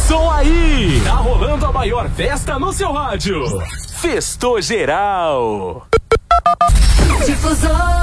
som aí! Tá rolando a maior festa no seu rádio. Festou geral. Difusor.